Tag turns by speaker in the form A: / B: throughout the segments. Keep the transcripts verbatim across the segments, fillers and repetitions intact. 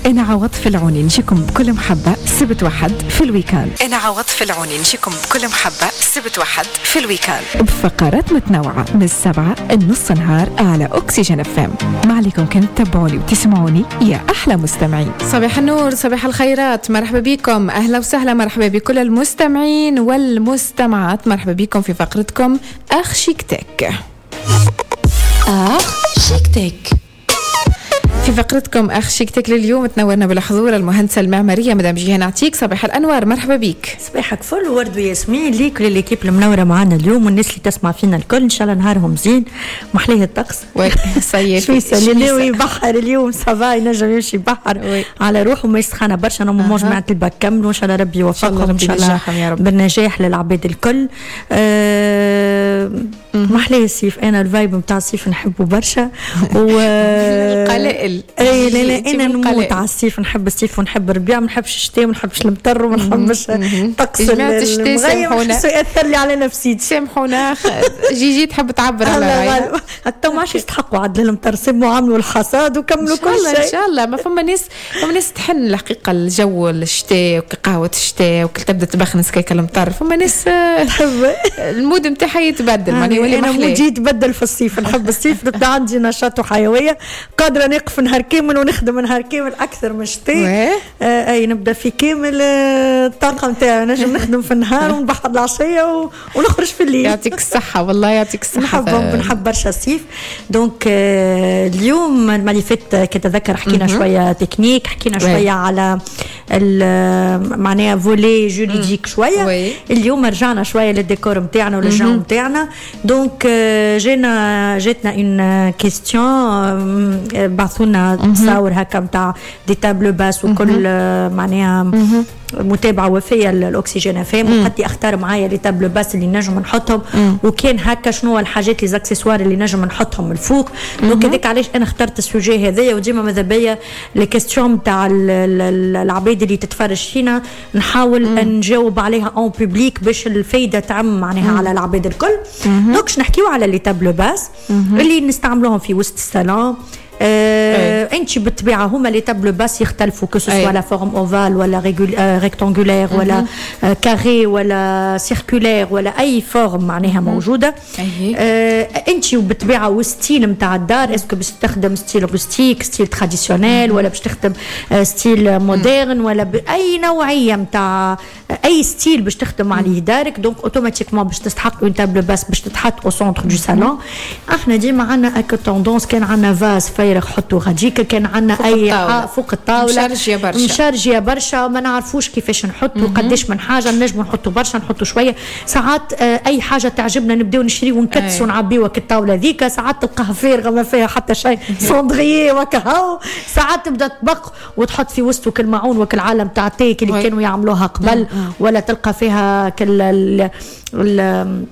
A: أنا عوض في العوني نجيكم بكل محبة سبت واحد في الويكاند. أنا عوض في العوني نجيكم بكل محبة سبت واحد في الويكاند بفقرات متنوعة من السبعة النص نهار على أكسجين اف ام. ما عليكم كان تتابعوني وتسمعوني يا أحلى مستمعين.
B: صباح النور، صباح الخيرات، مرحبا بكم، أهلا وسهلا، مرحبا بكل المستمعين والمستمعات، مرحبا بكم في فقرتكم أخ شيكتك. أخ شيكتك. في فقرتكم أخ شيكتك لليوم تنورنا بالحضور المهندسة المعمارية مدام جيهان عتيق. صباح الأنوار، مرحبا بيك.
C: صباحك فل ورد وياسمين ليك ولليكيب المنورة معنا اليوم والناس اللي تسمع فينا الكل. إن شاء الله نهارهم زين محليه الطقس.
B: وي صيف
C: شوي بحر اليوم صباح ينجم يمشي بحر على روحه ما يسخن برشا. أنا مو جماعة الباك كملوا إن شاء الله ربي يوفقهم إن شاء الله بالنجاح للعباد الكل. أه محليه الصيف. أنا الفايب متاع الصيف نحبه برشا و
B: قلائل.
C: اي لا لا انا نموت على الصيف، نحب الصيف ونحب الربيع، ما نحبش الشتاء ما نحبش المطر وما نحبش طقس المغيم ياثر لي على نفسيتي.
B: سامحونا جيجي تحب تعبر على رايها
C: حتى ما عادش يستحقوا عدل المطر، سموا عملوا الحصاد وكملوا كل شيء
B: ان شاء الله. ما فما ناس فما ناس تحن الحقيقه الجو الشتاء وقهوه الشتاء وكل تبدا تبخنس كيك المطر. فما ناس تحب المود نتاعها يتبدل، معني يولي
C: انا مودي يتبدل في الصيف. نحب الصيف نبدا عندي نشاط وحيويه، قادره نقف نهار كامل ونخدم نهار كامل اكثر من الشتاء. آه اي نبدا في كامل الطاقه نتاعي، نجم نخدم في النهار ونبحر العشيه و... ونخرج في الليل.
B: يعطيك الصحه والله يعطيك الصحه.
C: نحب نحب برشا الصيف. دونك آه اليوم اللي فات كتذكر حكينا شويه تكنيك، حكينا شويه على معناها فولي جوريديك شويه. وي. اليوم رجعنا شويه للديكور نتاعنا وللجو نتاعنا. دونك آه جينا جاتنا اون كيستيون بعثونا تصاور هكا متاع دي تابلو باس وكل معناها متابعه وفيه للاكسجين اف ام، وقد اختار معايا لي تابلو باس اللي نجم نحطهم وكان هكا شنو الحاجات لي زاكسيسوار اللي نجم نحطهم الفوق. دونك هذاك علاش انا اخترت السوجي هذايا. وديما ماذا بيا لي كيستيون نتاع العباد اللي تتفرج فينا نحاول نجاوب عليها اون بوبليك باش الفايده تعم معناها على العباد الكل. دونك نحكيو على لي تابلو باس اللي نستعملوهم في وسط الصالون. آه انت بالطبيعه هما لي تابلو باس يختلفوا كو سوا لا فورم اوفال ولا ريكتانغولير ولا آه كاري ولا سيركولير ولا اي فورم معناها موجوده. آه انت بالطبيعه والستيل نتاع الدار اسكو باش تستخدم ستيل روستيك، ستيل تراديسيونيل، ولا باش تخدم آه ستيل مودرن، ولا باي نوعيه نتاع اي ستيل باش تخدم عليه دارك. دونك اوتوماتيكمون باش تستحق اون تابلو باس باش تتحط او سونتر دو صالون. احنا ديما عندنا اك توندونس، كان عندنا فاز فايرغ حطوا غاديك، كان عندنا اي الطاولة. فوق الطاوله مشارجيه برشا مشارجيه برشا ما نعرفوش كيفاش نحطوا قداش من حاجه. نجموا نحطوا برشا نحطوا شويه. ساعات آه اي حاجه تعجبنا نبداو نشري ونكتسوا نعبيوا وك الطاوله ذيك. ساعات تلقاها فارغه ما فيها حتى شيء صندريه وكهو. ساعات تبدا تبق وتحط في وسطه كالمعون وكالعالم تاع التيك اللي كانوا يعملوها قبل. ولا تلقى فيها كال ال ال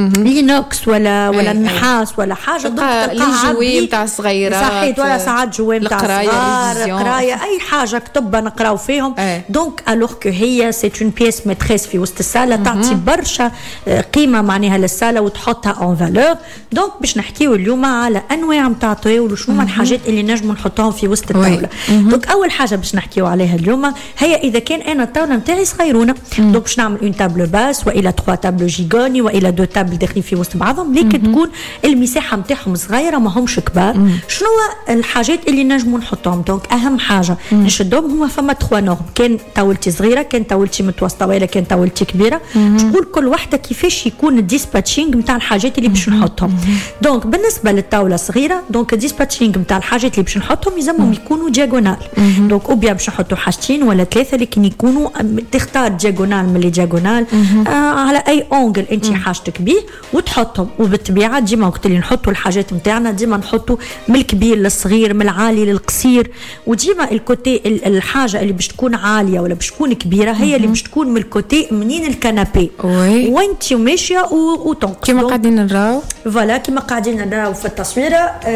C: لينوكس ولا ولا النحاس ولا حاجه.
B: تلقى الجوي نتاع صغيره
C: صحيت، ولا ساعات جوي نتاع صغار قرايه اي حاجه كتبه نقراو فيهم. دونك الوغ كو هي سي اون بيس ميتريس في وسط الصاله تعطي برشا قيمه معناها للصاله وتحطها اون فالور. دونك باش نحكيو اليوم على انواع نتاع طاوله وشنو الحاجات اللي نجموا نحطوهم في وسط الطاوله. دونك اول حاجه باش نحكيو عليها اليوم هي اذا كان انا الطاوله نتاعي صغيرونه. دونك باش نعمل اون تابلو باس والى ثلاثة تابلو جيجوني والى دو تابل داخلين في وسط بعضهم، لكن تكون المساحه نتاعهم صغيره ما همش كبار. مم. شنو الحاجات اللي نجموا نحطهم؟ دونك اهم حاجه مم. نشدهم هما فما ثلاثة نورم. كان طاولتي صغيره، كان طاولتي متوسطه، ولا كان طاولتي كبيره. تقول كل واحده كيفاش يكون الديسباتشينغ نتاع الحاجات اللي باش نحطهم. دونك بالنسبه للطاوله الصغيره دونك الديسباتشينغ نتاع الحاجات اللي باش نحطهم يلزمهم يكونوا دياغونال. دونك او بيان باش نحطوا حاجتين ولا ثلاثه، لكن يكونوا تختار دياغونال من لي دياغونال آه على اي اونجل انت حاجتك بيه وتحطهم. وبالطبيعه ديما وقت اللي نحطوا الحاجات نتاعنا ديما نحطوا من الكبير للصغير، من العالي للقصير. وديما الكوتي الحاجه اللي باش تكون عاليه ولا باش تكون كبيره هي اللي باش تكون من الكوتي منين الكنابي وانت ماشيه وتنقص
B: كما قاعدين نراو.
C: فوالا كما قاعدين نراو في التصويره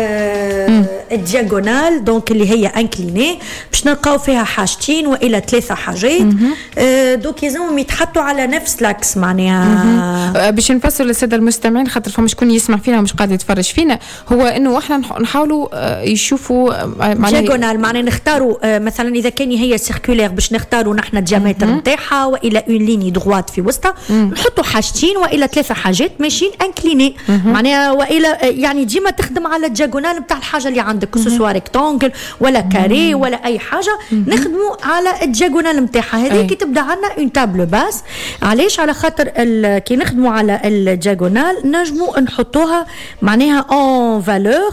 C: آه الدياغونال. دونك اللي هي انكليني باش نلقاو فيها حاجتين والى ثلاثه حاجات. آه دونك يلزمهم يتحطوا على نفس لاكس معناها.
B: باش نفسر نفسر للساده المستمعين خاطر فما شكون يسمع فينا ومش قاعد يتفرج فينا، هو انه احنا نحاولوا يشوفوا
C: دياغونال معناها نختاروا مثلا اذا كان هي سيركولير باش نختاروا نحن الديامتر نتاعها والى اون ليني دغوات في وسطها، نحطوا حاجتين والى ثلاثه حاجات ماشيين انكليني معناها والى يعني ديما تخدم على الدياغونال نتاع الحاجه اللي عندك سوا ريكتانجل ولا كاري ولا اي حاجه، نخدموا على الدياغونال نتاعها هذه كي تبدا عندنا اون تابلو باس. علاش؟ على خاطر كي نخدموا على الدياغونال نجموا نحطوها معناها اون فالور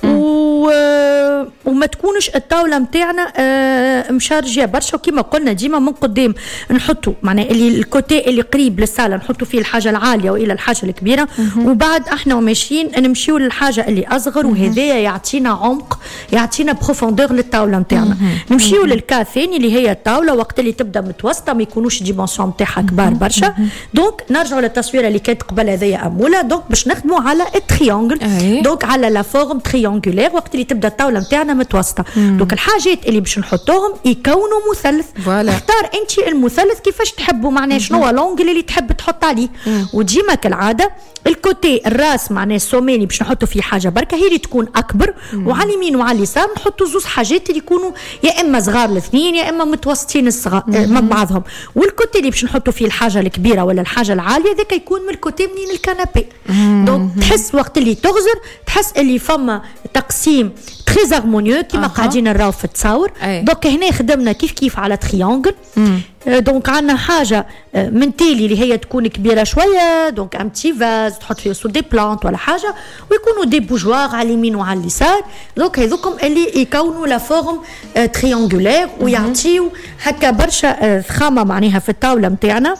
C: و وما تكونش الطاوله نتاعنا مشارجه برشا، وكما قلنا ديما من قدام نحطوا معناها اللي الكوتي اللي قريب للصاله نحطوا فيه الحاجه العاليه والى الحاجه الكبيره، وبعد احنا وماشيين نمشيو للحاجه اللي اصغر، وهذايا يعطينا عمق يعطينا بروفوندور للطاوله نتاعنا. نمشيو للكا الثاني اللي هي الطاوله وقت اللي تبدا متوسطه ما يكونوش ديمونسيون نتاعها كبار برشا. دونك نرجعوا للتصويره اللي كانت قبل هذايا اموله، دونك باش نخدموا على التريانجل، دونك على لا فورم تريانجولير وقت اللي تبدا الطاوله نتاعنا متوسطه. دونك الحاجات اللي باش نحطوهم يكونوا مثلث، اختار انت المثلث كيفاش تحبوا معناها شنو هو لونجل اللي تحب تحط عليه، وديما كالعاده الكوتي الراس معناها السوميني باش نحطوا فيه حاجه بركه هي اللي تكون اكبر، وعلى اليمين وعلى اليسار نحطوا زوز حاجات اللي يكونوا يا اما صغار الاثنين يا اما متوسطين الصغار مع بعضهم، والكوتي اللي باش نحطوا فيه الحاجه الكبيره ولا الحاجه العاليه ذاك يكون من الكوتي منين الكنابي. دونك تحس وقت اللي تغزر تحس اللي فما تقسيم تري هارمونيو كيما قاعدين نراو في التصاور. دونك هنا خدمنا كيف كيف على تريانجل. دونك عندنا حاجه من تيلي اللي هي تكون كبيره شويه، دونك ام تي فاز تحط فيه سو دي بلانت ولا حاجه، ويكونوا دي بوجوار على اليمين وعلى اليسار. دونك هذوكم اللي يكونوا لا فورم تريانجولير ويعطيو هكا برشا ثخامه معناها في الطاوله نتاعنا،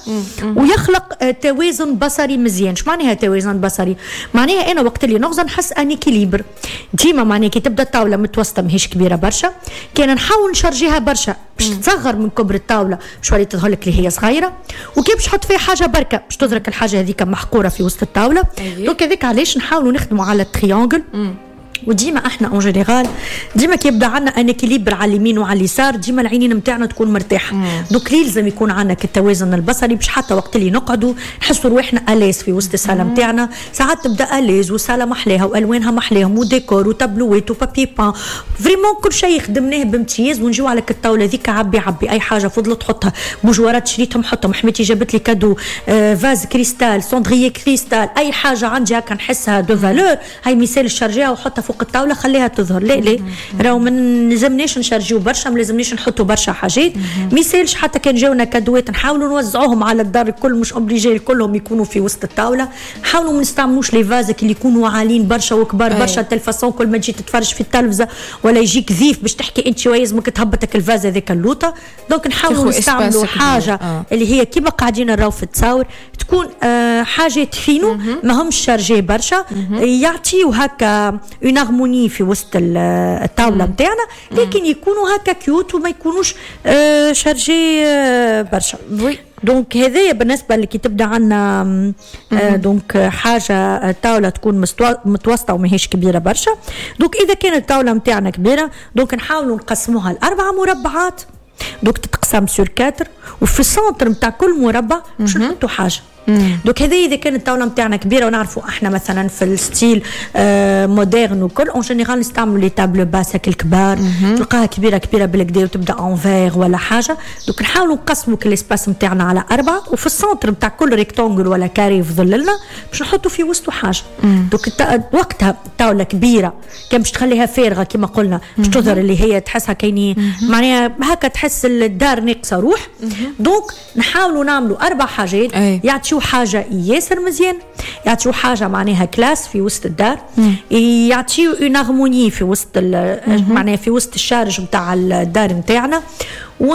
C: ويخلق توازن بصري مزيان. اش معناها توازن بصري؟ معناها انا وقت اللي نغزر نحس اني كيليبر ديما، معناها كي تبدا الطاوله متوسطه ماهيش كبيره برشا، كان نحاول نشرجيها برشا باش تصغر من كبر الطاوله شويه تظهر لك اللي هي صغيره، وكي باش تحط فيها حاجه بركه باش تدرك الحاجه هذيك محقوره في وسط الطاوله. دونك هذيك علاش نحاولوا نخدموا على التريانجل. وديما احنا اون جينيرال ديما كيبدا عندنا ان اكيليبر على اليمين وعلى اليسار ديما العينين نتاعنا تكون مرتاحه. دوك لازم يكون عندنا التوازن البصري باش حتى وقت اللي نقعدوا نحسوا روحنا اليس في وسط الصاله نتاعنا. ساعات تبدا اليز والصاله محلاها والوانها محلاهم وديكور وتابلوات وبابي بان فريمون كل شيء خدمناه بامتياز، ونجيو على الطاوله ذيك عبي عبي اي حاجه فضلت حطها، بوجوارات شريتهم حطهم، حميتي جابت لي كادو آه فاز كريستال سوندريي كريستال اي حاجه عندي هكا نحسها دو فالور، هاي مثال الشرجيها وحطها فوق الطاوله خليها تظهر. لا لا راهو ما نلزمناش نشرجيو برشا، ما لازمناش نحطوا برشا حاجات، ما يسالش حتى كان جاونا كادوات نحاولوا نوزعوهم على الدار الكل، مش اوبليجي كلهم يكونوا في وسط الطاوله. نحاولوا ما نستعملوش لي فازك اللي يكونوا عاليين برشا وكبار برشا التلفزيون كل ما تجي تتفرج في التلفزه ولا يجيك ذيف باش تحكي انت ويزمك تهبطك الفازه ذيك اللوطه. دونك نحاولوا نستعملوا حاجه آه. اللي هي كيما قاعدين نراو في التصاور تكون آه حاجات فينو ما همش شارجي برشا، يعطيو هكا اون هارموني في وسط الطاوله نتاعنا، لكن يكونوا هكا كيوت وما يكونوش آه شارجي آه برشا. دونك هذايا بالنسبه اللي كي تبدا عندنا آه دونك حاجه الطاوله تكون متوسطه وماهيش كبيره برشا. دونك اذا كانت الطاوله نتاعنا كبيره دونك نحاولوا نقسموها لاربع مربعات، دونك تتقسم سور كاتر، وفي السنتر نتاع كل مربع باش نحطوا حاجه. دوك هذه اذا كانت الطاوله نتاعنا كبيره ونعرفوا احنا مثلا في الستيل آه مودرن وكل اون جينيرال نستعملوا لي تابلو باسك الكبار تلقاها كبيره كبيره بالكدا وتبدا اون فيغ ولا حاجه. دوك نحاولوا نقسموا كل الاسباس نتاعنا على اربعه، وفي السنتر نتاع كل ريكتونغل ولا كاري يفضل لنا باش نحطوا فيه وسطه حاجه. دوك وقتها الطاوله كبيره كان باش تخليها فارغه كما قلنا باش تظهر اللي هي تحسها كايني معناها هكا تحس الدار ناقصه روح. دونك نحاولوا نعملوا اربع حاجات يعطيو حاجه ياسر مزيان، يعطيو حاجه معناها كلاس في وسط الدار، يعطيو اون هارموني في وسط معناها في وسط الشارج نتاع الدار نتاعنا. و...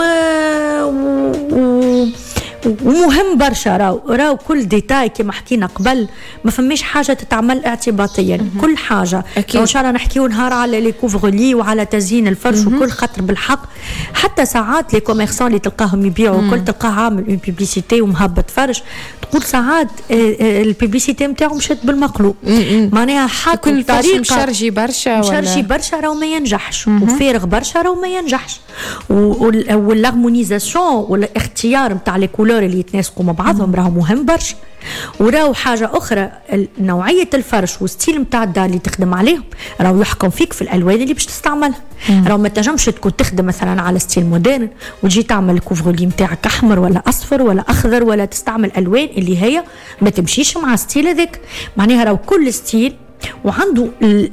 C: و... ومهم برشا راو راو كل ديتاي كما حكينا قبل ما فماش حاجه تتعمل اعتباطيا. مم. كل حاجه ان شاء الله نحكيو نهار على لي كوفغلي وعلى تزيين الفرش. مم. وكل خاطر بالحق حتى ساعات لي كوميرسون اللي تلقاهم يبيعوا كل تلقاه عامل اون بيبليسيتي ومهبط فرش، تقول ساعات البيبليسيتي نتاعو مشات بالمقلوب معناها حط
B: الطريقه مشرجي برشا
C: ولا مشرجي برشا راهو ما ينجحش، وفارغ برشا راهو ما ينجحش. والهارمونيزاسيون والاختيار نتاع لي كولور اللي يتناسقوا مع بعضهم راهو مهم برشا. وراو حاجة أخرى نوعية الفرش والستيل متاع الدار اللي تخدم عليهم راو يحكم فيك في الألوان اللي باش تستعملها. راو ما تنجمش تكون تخدم مثلا على ستيل مودرن وتجي تعمل الكوفرولي متاعك أحمر ولا أصفر ولا أخضر ولا تستعمل ألوان اللي هي ما تمشيش مع ستيل هذاك. معناها راو كل ستيل وعنده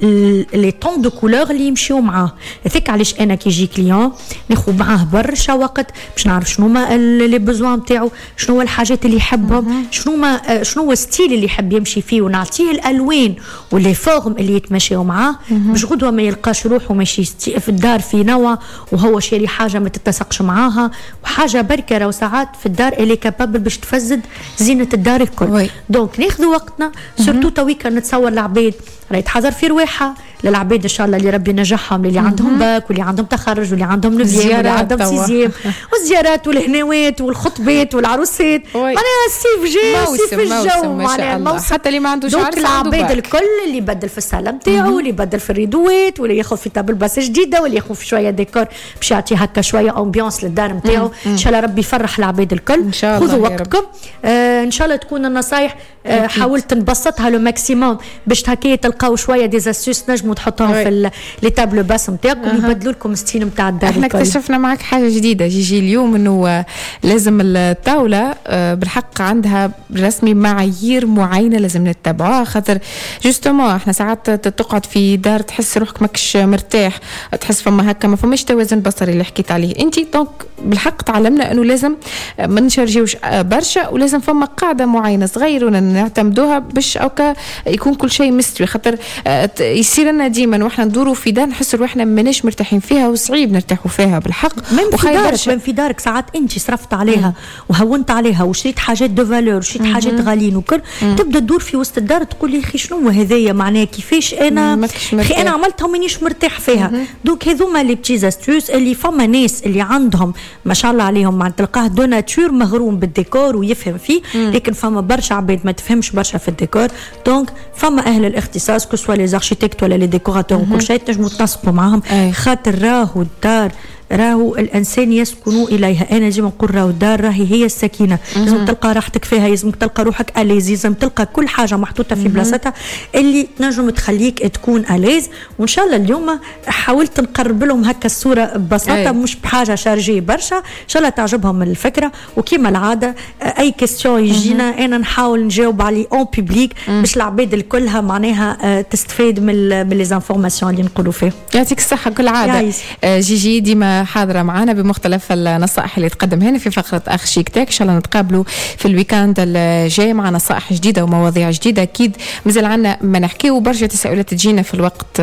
C: لي طون دو كولور اللي يمشيو معاه. هذاك علاش انا كي يجي كليون ناخذ معاه برشا وقت باش نعرف شنو ما لي بوزوان نتاعو، شنو الحاجات اللي يحبهم، شنو ما شنو الستيل اللي يحب يمشي فيه، ونعطيه الالوان ولي فورم اللي يتماشيو معاه باش غدوه ما يلقاش روحه ماشي في الدار في نوع وهو شاري حاجه ما تتسقش معاها وحاجه بركه. راهو ساعات في الدار اللي كابابل باش تفسد زينه الدار الكل. دونك ناخذ وقتنا سورتو تويكا نتصور العباد راهي تحضر في رواحه للعباد ان شاء الله اللي ربي نجحهم، اللي عندهم باك واللي عندهم تخرج واللي عندهم نفسيام واللي عندهم سيزيام والزيارات والهنوات والخطبات والعروسات. معناها الصيف جاي الصيف الجو معناها الموسم
B: حتى اللي ما عندوش عرس
C: العباد الكل اللي يبدل في الصاله نتاعو واللي يبدل في الريدوات واللي ياخذ في تابل باس جديده واللي ياخذ في شويه ديكور باش يعطي هكا شويه امبيونس للدار نتاعو. ان شاء الله ربي يفرح العباد الكل. خذوا وقتكم آه ان شاء الله تكون النصايح آه حاولت نبسطها لو ماكسيموم باش هكا تلقاو شويه دي زاستوس نجموا تحطوهم في لي تابلو باس نتاعكم أه. يبدلوا لكم ستيل نتاع الدار.
B: احنا اكتشفنا معك حاجه جديده جيجي اليوم انه لازم الطاوله بالحق عندها رسمي معايير معينه لازم نتبعوها، خاطر جوستومون احنا ساعات تقعد في دار تحس روحك ماكش مرتاح، تحس فما هكا ما فماش توازن بصري اللي حكيت عليه انت. دونك بالحق تعلمنا انه لازم ما نشرجيوش برشا ولازم فما قاعده معينه صغيره ونعتمدوها باش اوكا يكون كل شيء مستوي، خاطر يصير لنا ديما واحنا ندوروا في دار نحس روحنا ماناش مرتاحين فيها وصعيب نرتاحوا فيها بالحق.
C: من في دارك من في دارك ساعات انت صرفت عليها مم. وهونت عليها وشريت حاجات دو فالور وشريت حاجات غاليين وكل مم. تبدا تدور في وسط الدار تقول لي اخي شنو هذايا معناها كيفاش انا اخي انا عملتها ومانيش مرتاح فيها. دونك هذوما لي بتي استوس اللي فما ناس اللي عندهم ما شاء الله عليهم مع تلقاه دو ناتور مغروم بالديكور ويفهم فيه مم. لكن فما برشا عباد ما تفهمش برشا في الديكور. دونك فما اهل الاختصاص كسوا لي زاركتيكت ولا لي ديكوراتور وكل شيء تنجموا تنسقوا معاهم. خاطر راهو الدار راهو الانسان يسكن اليها. انا ديما نقول راهو الدار راهي هي السكينه، لازم تلقى راحتك فيها، لازم تلقى روحك اليز، لازم تلقى كل حاجه محطوطه في بلاصتها اللي تنجم تخليك تكون اليز. وان شاء الله اليوم حاولت نقرب لهم هكا الصوره ببساطه مش بحاجه شارجيه برشا، ان شاء الله تعجبهم الفكره. وكيما العاده اي كيستيون يجينا انا نحاول نجاوب عليه اون بوبليك باش العباد الكلها معناها تستفيد من من لي زانفورماسيون اللي نقولوا فيها.
B: يعطيك الصحه. كل عاده جيجي ديما حاضرة معنا بمختلف النصائح اللي تقدم هنا في فقرة أخ شيك تاك. إن شاء الله نتقابلوا في الويكاند الجاي مع نصائح جديدة ومواضيع جديدة. أكيد مازال عنا ما نحكي وبرشا تساؤلات تجينا في الوقت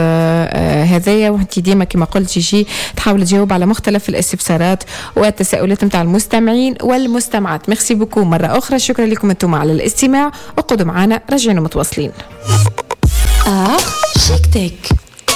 B: هذايا، وانت ديما كما قلت جيجي تحاول تجاوب على مختلف الاستفسارات والتساؤلات متاع المستمعين والمستمعات. ميرسي بوكو مرة أخرى، شكرا لكم انتم على الاستماع وقعدوا معنا، رجعنا متواصلين.
A: أخ شيك تاك.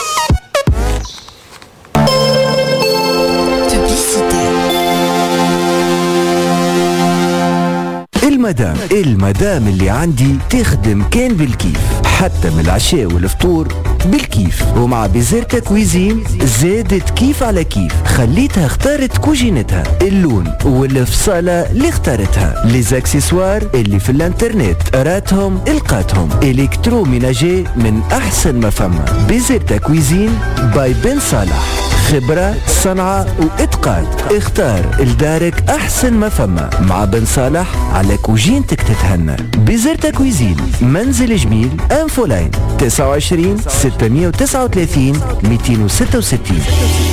D: المدام المدام اللي عندي تخدم كان بالكيف، حتى من العشاء والفطور بالكيف. ومع بيزيرتا كويزين زادت كيف على كيف، خليتها اختارت كوجينتها، اللون والفصالة اللي اختارتها، ليزاكسيسوار اللي في الانترنت راتهم القاتهم، الكترو ميناجي من احسن ما فما. بيزيرتا كويزين باي بن صالح، خبرة صنعة واتقان. اختار لدارك احسن ما فما مع بن صالح على كوجينتك تتهنى. بيزيرتا كويزين منزل جميل انفو لاين تسعة وعشرين ستمية وتسعة وثلاثين مئتين وستة وستين.